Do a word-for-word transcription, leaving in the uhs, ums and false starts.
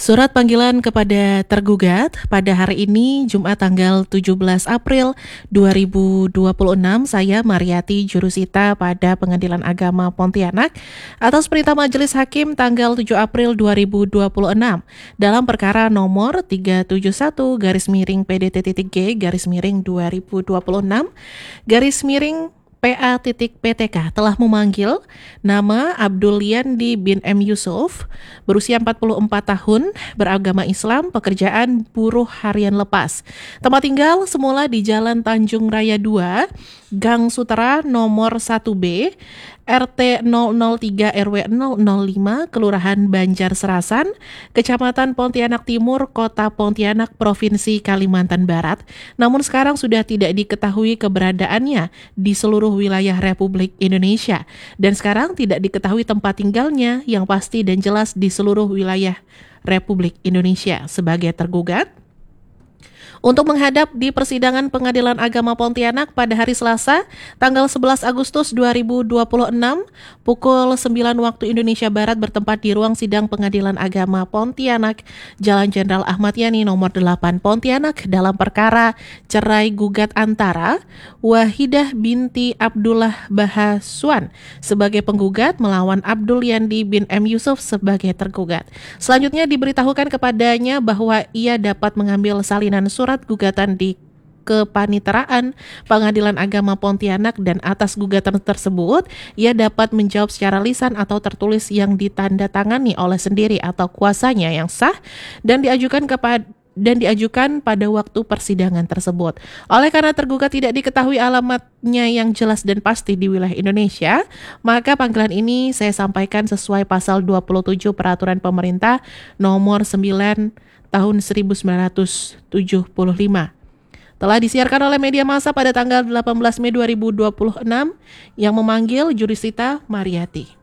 Surat panggilan kepada tergugat pada hari ini Jumat tanggal tujuh belas April dua ribu dua puluh enam, saya Mariati Jurusita pada Pengadilan Agama Pontianak atas perintah Majelis Hakim tanggal tujuh April dua ribu dua puluh enam dalam perkara nomor tiga tujuh satu garis miring P D T G garis miring dua ribu dua puluh enam garis miring P A P T K telah memanggil nama Abdul Yandi bin M. Yusuf, berusia empat puluh empat tahun, beragama Islam, pekerjaan buruh harian lepas. Tempat tinggal semula di Jalan Tanjung Raya dua, Gang Sutera nomor satu B, R T nol nol tiga R W nol nol lima, Kelurahan Banjar Serasan, Kecamatan Pontianak Timur, Kota Pontianak, Provinsi Kalimantan Barat. Namun sekarang sudah tidak diketahui keberadaannya di seluruh wilayah Republik Indonesia. Dan sekarang tidak diketahui tempat tinggalnya yang pasti dan jelas di seluruh wilayah Republik Indonesia. Sebagai tergugat, untuk menghadap di persidangan Pengadilan Agama Pontianak pada hari Selasa, tanggal sebelas Agustus dua ribu dua puluh enam, pukul sembilan waktu Indonesia Barat bertempat di ruang sidang Pengadilan Agama Pontianak, Jalan Jenderal Ahmad Yani nomor delapan Pontianak dalam perkara cerai gugat antara Wahidah binti Abdullah Bahaswan sebagai penggugat melawan Abdul Yandi bin M. Yusuf sebagai tergugat. Selanjutnya diberitahukan kepadanya bahwa ia dapat mengambil salinan surat surat gugatan di Kepaniteraan Pengadilan Agama Pontianak, dan atas gugatan tersebut ia dapat menjawab secara lisan atau tertulis yang ditandatangani oleh sendiri atau kuasanya yang sah dan diajukan kepada dan diajukan pada waktu persidangan tersebut. Oleh karena tergugat tidak diketahui alamatnya yang jelas dan pasti di wilayah Indonesia, maka panggilan ini saya sampaikan sesuai pasal dua puluh tujuh Peraturan Pemerintah nomor sembilan tahun seribu sembilan ratus tujuh puluh lima. Telah disiarkan oleh media massa pada tanggal delapan belas Mei dua ribu dua puluh enam yang memanggil Jurusita Mariati.